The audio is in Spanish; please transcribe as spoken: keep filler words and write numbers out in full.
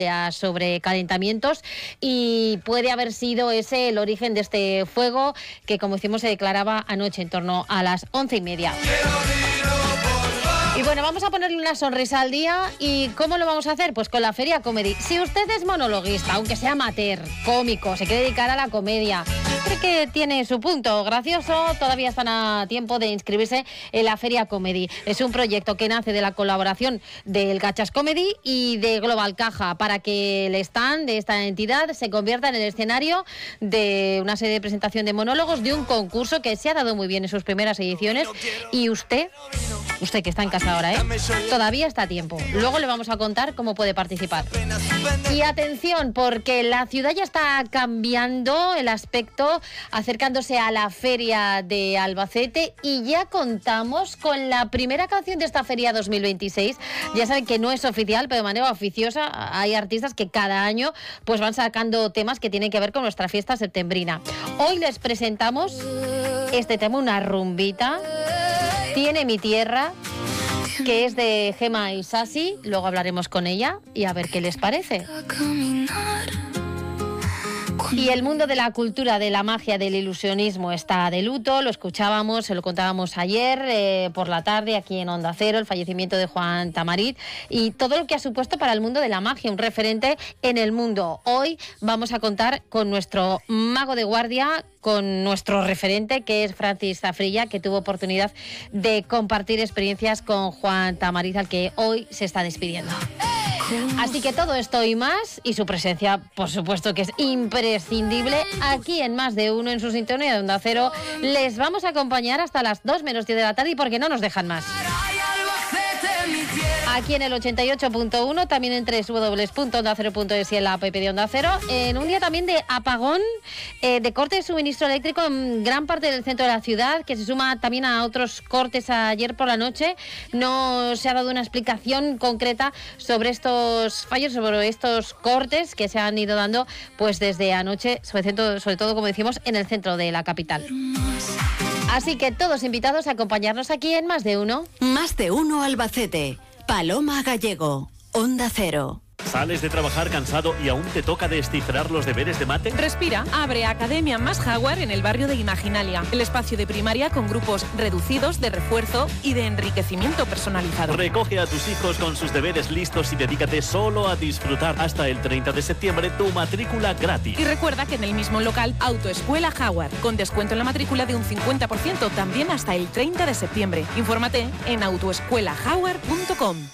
sobre calentamientos y puede haber sido ese el origen de este fuego que, como decimos, se declaraba anoche en torno a las once y media. Y bueno, vamos a ponerle una sonrisa al día. ¿Y cómo lo vamos a hacer? Pues con la Feria Comedy. Si usted es monologuista, aunque sea amateur, cómico, se quiere dedicar a la comedia, cree que tiene su punto gracioso, todavía están a tiempo de inscribirse en la Feria Comedy. Es un proyecto que nace de la colaboración del Gachas Comedy y de Global Caja para que el stand de esta entidad se convierta en el escenario de una serie de presentación de monólogos de un concurso que se ha dado muy bien en sus primeras ediciones. Y usted, usted que está en casa ahora, ¿eh? Todavía está a tiempo. Luego le vamos a contar cómo puede participar. Y atención, porque la ciudad ya está cambiando el aspecto, acercándose a la feria de Albacete, y ya contamos con la primera canción de esta feria dos mil veintiséis. Ya saben que no es oficial, pero de manera oficiosa hay artistas que cada año pues van sacando temas que tienen que ver con nuestra fiesta septembrina. Hoy les presentamos este tema, una rumbita, Tiene mi tierra, que es de Gema Isasi. Luego hablaremos con ella y a ver qué les parece. Y el mundo de la cultura, de la magia, del ilusionismo está de luto. Lo escuchábamos, se lo contábamos ayer eh, por la tarde aquí en Onda Cero, el fallecimiento de Juan Tamarit y todo lo que ha supuesto para el mundo de la magia, un referente en el mundo. Hoy vamos a contar con nuestro mago de guardia, con nuestro referente, que es Francis Zafrilla, que tuvo oportunidad de compartir experiencias con Juan Tamarit, al que hoy se está despidiendo. Así que todo esto y más, y su presencia, por supuesto, que es imprescindible aquí en Más de Uno, en su sintonía de Onda Cero. Les vamos a acompañar hasta las dos menos diez de la tarde, y porque no nos dejan más. Aquí en el ochenta y ocho punto uno, también en doble u doble u doble u punto onda cero punto es y en la app de Onda Cero. En un día también de apagón, eh, de corte de suministro eléctrico en gran parte del centro de la ciudad, que se suma también a otros cortes ayer por la noche. No se ha dado una explicación concreta sobre estos fallos, sobre estos cortes que se han ido dando pues desde anoche, sobre todo, sobre todo, como decimos, en el centro de la capital. Así que todos invitados a acompañarnos aquí en Más de Uno. Más de Uno Albacete. Paloma Gallego, Onda Cero. ¿Sales de trabajar cansado y aún te toca descifrar los deberes de mate? Respira, abre Academia Más Jaguar en el barrio de Imaginalia, el espacio de primaria con grupos reducidos de refuerzo y de enriquecimiento personalizado. Recoge a tus hijos con sus deberes listos y dedícate solo a disfrutar. Hasta el treinta de septiembre tu matrícula gratis. Y recuerda que en el mismo local Autoescuela Jaguar, con descuento en la matrícula de un cincuenta por ciento también hasta el treinta de septiembre. Infórmate en autoescuela jaguar punto com.